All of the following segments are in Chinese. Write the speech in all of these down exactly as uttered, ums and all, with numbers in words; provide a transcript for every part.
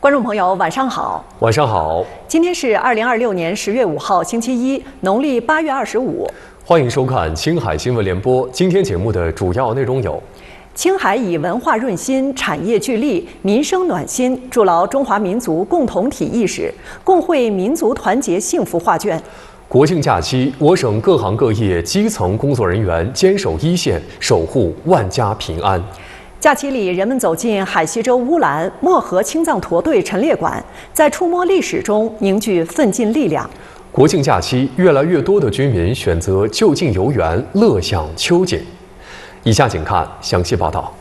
观众朋友，晚上好。 晚上好。 今天是二零二六年十月五号，星期一，农历八月二十五。 欢迎收看青海新闻联播。今天节目的主要内容有： 青海以文化润心、产业聚力、民生暖心，筑牢中华民族共同体意识，共绘民族团结幸福画卷。 国庆假期，我省各行各业基层工作人员坚守一线，守护万家平安。 假期里，人们走进海西州乌兰漠河青藏驼队陈列馆，在触摸历史中凝聚奋进力量。 国庆假期，越来越多的居民选择就近游园，乐享秋景。以下请看详细报道。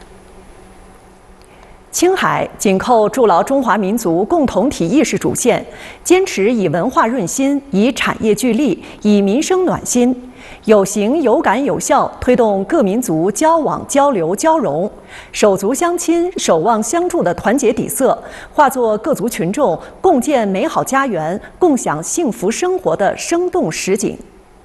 青海紧扣筑牢中华民族共同体意识主线，坚持以文化润心、以产业聚力、以民生暖心，有形有感有效推动各民族交往交流交融，手足相亲、守望相助的团结底色，化作各族群众共建美好家园、共享幸福生活的生动实景。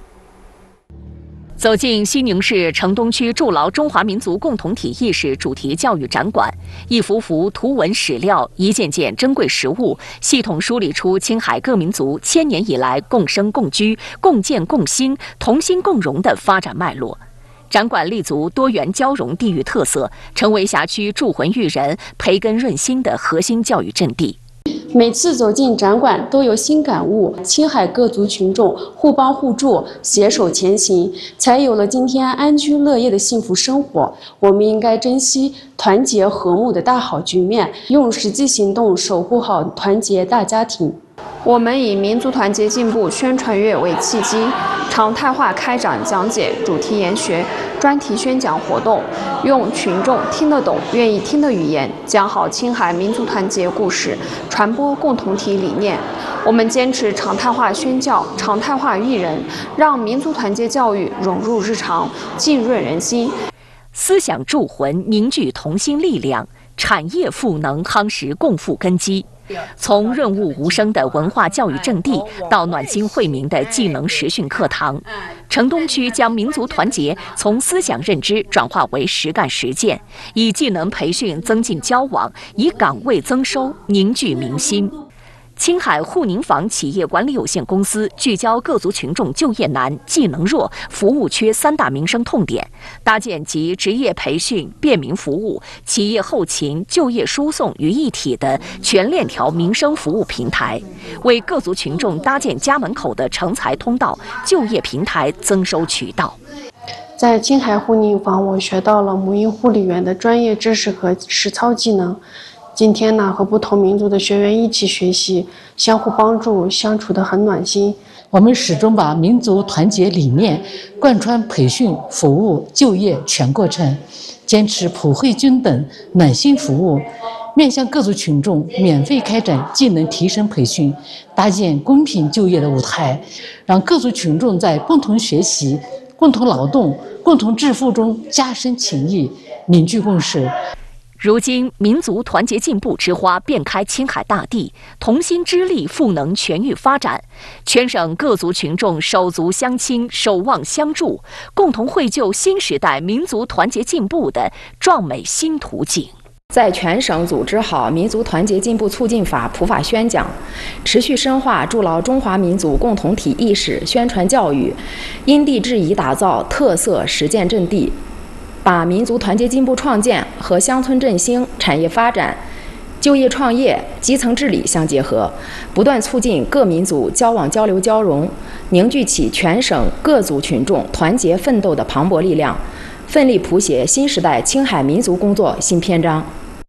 走进西宁市城东区筑牢中华民族共同体意识主题教育展馆，一幅幅图文史料、一件件珍贵实物，系统梳理出青海各民族千年以来共生共居、共建共兴、同心共荣的发展脉络。展馆立足多元交融地域特色，成为辖区铸魂育人、培根润心的核心教育阵地。 每次走进展馆都有新感悟，青海各族群众互帮互助，携手前行，才有了今天安居乐业的幸福生活。我们应该珍惜团结和睦的大好局面，用实际行动守护好团结大家庭。 我们以民族团结进步宣传月为契机，常态化开展讲解、主题研学、专题宣讲活动，用群众听得懂、愿意听的语言，讲好青海民族团结故事，传播共同体理念。我们坚持常态化宣教、常态化育人，让民族团结教育融入日常，浸润人心。 思想铸魂，凝聚同心力量；产业赋能，夯实共富根基。从润物无声的文化教育阵地到暖心惠民的技能实训课堂，城东区将民族团结从思想认知转化为实干实践，以技能培训增进交往，以岗位增收凝聚民心。青海沪宁坊企业管理有限公司聚焦各族群众就业难、技能弱、服务缺三大民生痛点，搭建集职业培训、便民服务、企业后勤、就业输送于一体的全链条民生服务平台，为各族群众搭建家门口的成才通道、就业平台增收渠道。 在青海沪宁坊，我学到了母婴护理员的专业知识和实操技能。今天呢，和不同民族的学员一起学习，相互帮助，相处得很暖心。 我们始终把民族团结理念贯穿培训、服务、就业全过程，坚持普惠均等、暖心服务，面向各族群众免费开展技能提升培训，搭建公平就业的舞台，让各族群众在共同学习、共同劳动、共同致富中加深情谊，凝聚共识。 如今，民族团结进步之花遍开青海大地，同心之力赋能全域发展。全省各族群众手足相亲、守望相助，共同绘就新时代民族团结进步的壮美新图景。 在全省组织好民族团结进步促进法普法宣讲，持续深化筑牢中华民族共同体意识宣传教育，因地制宜打造特色实践阵地，把民族团结进步创建和乡村振兴、产业发展、就业创业、基层治理相结合，不断促进各民族交往交流交融，凝聚起全省各族群众团结奋斗的磅礴力量，奋力谱写新时代青海民族工作新篇章。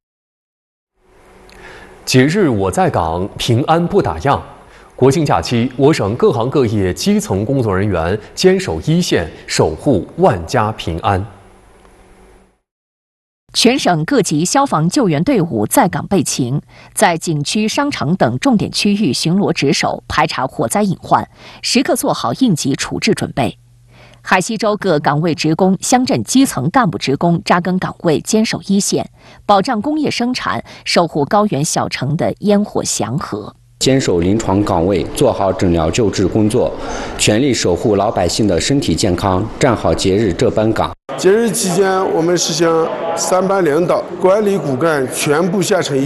节日我在岗，平安不打烊。国庆假期，我省各行各业基层工作人员坚守一线，守护万家平安。 全省各级消防救援队伍在岗备勤，在景区、商场等重点区域巡逻值守，排查火灾隐患，时刻做好应急处置准备。海西州各岗位职工、乡镇基层干部职工扎根岗位，坚守一线，保障工业生产，守护高原小城的烟火祥和。 坚守临床岗位，做好诊疗救治工作，全力守护老百姓的身体健康，站好节日这班岗。 节日期间，我们实行三班领导，管理骨干全部下沉一